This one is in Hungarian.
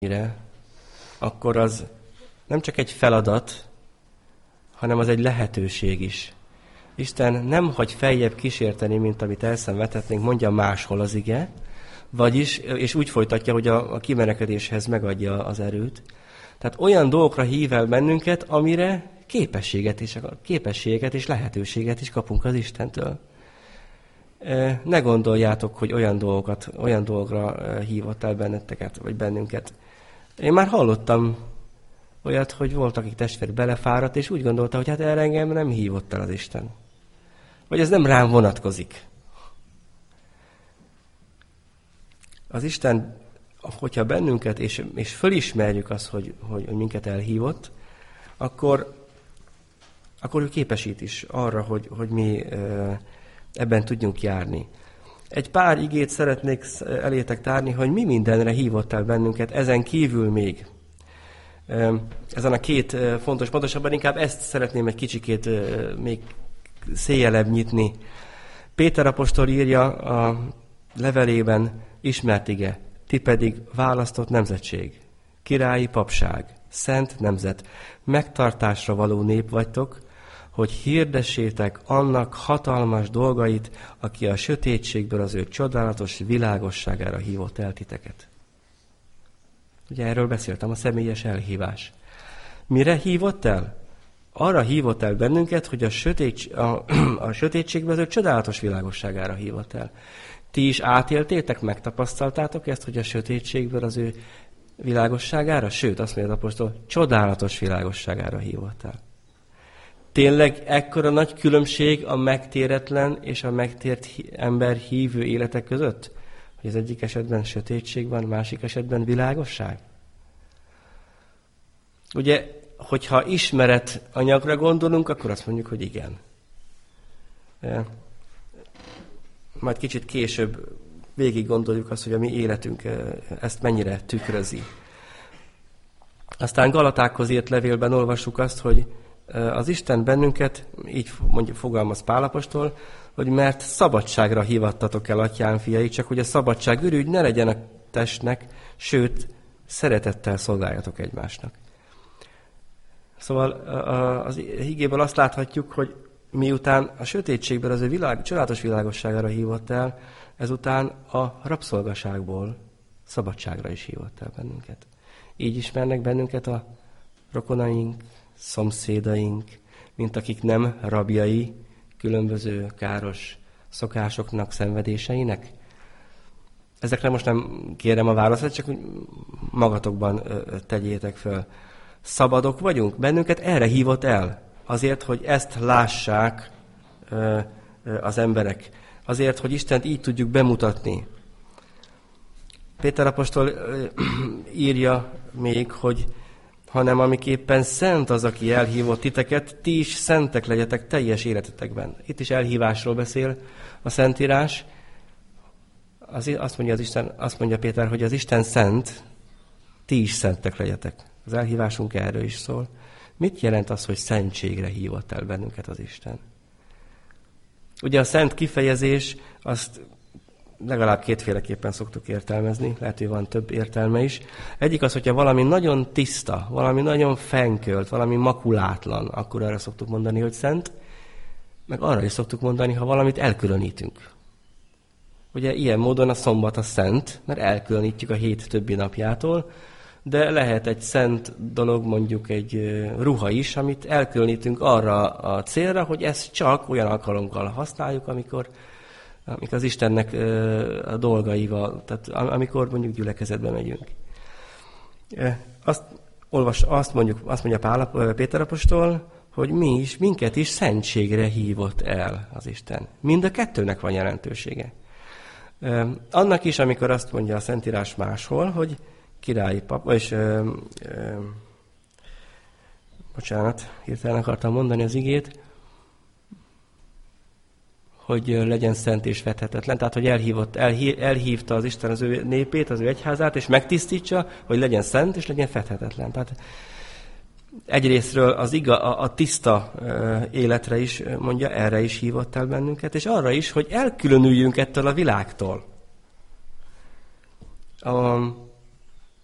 akkor az nem csak egy feladat, hanem az egy lehetőség is. Isten nem hagy feljebb kísérteni, mint amit elszenvedhetnénk, mondja máshol az ige, vagyis, és úgy folytatja, hogy a kimenekedéshez megadja az erőt. Tehát olyan dolgokra hív el bennünket, amire képességet és lehetőséget is kapunk az Istentől. Ne gondoljátok, hogy olyan dolgra hívott el benneteket, vagy bennünket. Én már hallottam olyat, hogy volt, akik testvér belefáradt, és úgy gondolta, hogy hát erre engem nem hívott el az Isten. Vagy ez nem rám vonatkozik. Az Isten, hogyha bennünket, és fölismerjük azt, hogy minket elhívott, akkor ő képesít is arra, hogy mi ebben tudjunk járni. Egy pár igét szeretnék elétek tárni, hogy mi mindenre hívott el bennünket, ezen kívül még. Ezen a két fontos, pontosabban inkább ezt szeretném egy kicsikét még széjjelebb nyitni. Péter apostol írja a levelében, ismert ige, ti pedig választott nemzetség, királyi papság, szent nemzet, megtartásra való nép vagytok, hogy hirdessétek annak hatalmas dolgait, aki a sötétségből az ő csodálatos világosságára hívott el titeket. Ugye erről beszéltem, a személyes elhívás. Mire hívott el? Arra hívott el bennünket, hogy a sötétségből az ő csodálatos világosságára hívott el. Ti is átéltétek, megtapasztaltátok ezt, hogy a sötétségből az ő világosságára, sőt, azt mondja az apostol, csodálatos világosságára hívott el. Tényleg ekkora nagy különbség a megtéretlen és a megtért ember hívő életek között? Hogy az egyik esetben sötétség van, másik esetben világosság? Ugye, hogyha ismeret anyagra gondolunk, akkor azt mondjuk, hogy igen. Majd kicsit később végig gondoljuk azt, hogy a mi életünk ezt mennyire tükrözi. Aztán Galatákhoz írt levélben olvassuk azt, hogy az Isten bennünket, így mondjuk fogalmaz Pál apostol, hogy mert szabadságra hívattatok el, atyám fiai, csak hogy a szabadság ürügy ne legyen a testnek, sőt, szeretettel szolgáljatok egymásnak. Szóval az igéből azt láthatjuk, hogy miután a sötétségből az ő csodálatos világosságára hívott el, ezután a rabszolgaságból szabadságra is hívott el bennünket. Így ismernek bennünket a rokonaink, szomszédaink, mint akik nem rabjai különböző káros szokásoknak, szenvedéseinek. Ezekre most nem kérem a választ, csak magatokban tegyétek föl. Szabadok vagyunk? Bennünket erre hívott el. Azért, hogy ezt lássák az emberek. Azért, hogy Istent így tudjuk bemutatni. Péter apostol írja még, hogy hanem amiképpen szent az, aki elhívott titeket, ti is szentek legyetek teljes életetekben. Itt is elhívásról beszél a Szentírás. Azt mondja Péter, hogy az Isten szent, ti is szentek legyetek. Az elhívásunk erről is szól. Mit jelent az, hogy szentségre hívott el bennünket az Isten? Ugye a szent kifejezés, azt legalább kétféleképpen szoktuk értelmezni, lehet, hogy van több értelme is. Egyik az, hogyha valami nagyon tiszta, valami nagyon fenkölt, valami makulátlan, akkor arra szoktuk mondani, hogy szent, meg arra is szoktuk mondani, ha valamit elkülönítünk. Ugye ilyen módon a szombat a szent, mert elkülönítjük a hét többi napjától, de lehet egy szent dolog, mondjuk egy ruha is, amit elkülönítünk arra a célra, hogy ezt csak olyan alkalommal használjuk, amikor az Istennek a dolgaival, tehát amikor mondjuk gyülekezetbe megyünk. Azt mondja Péter apostol, hogy minket is szentségre hívott el az Isten. Mind a kettőnek van jelentősége. Annak is, amikor azt mondja a Szentírás máshol, hogy királyi pap, és bocsánat, hirtelen akartam mondani az igét, hogy legyen szent és fethetetlen, tehát hogy elhívta az Isten az ő népét, az ő egyházát, és megtisztítsa, hogy legyen szent és legyen fethetetlen. Tehát egyrésztről az a tiszta életre is mondja, erre is hívott el bennünket, és arra is, hogy elkülönüljünk ettől a világtól.